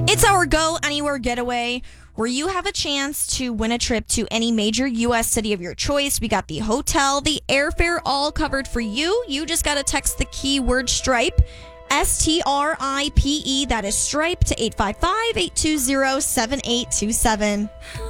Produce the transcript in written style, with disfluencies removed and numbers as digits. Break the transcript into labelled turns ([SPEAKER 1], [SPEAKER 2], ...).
[SPEAKER 1] It's our Go Anywhere getaway where you have a chance to win a trip to any major U.S. city of your choice. We got the hotel, the airfare all covered for you. You just got to text the keyword Stripe, STRIPE, that is Stripe, to 855-820-7827.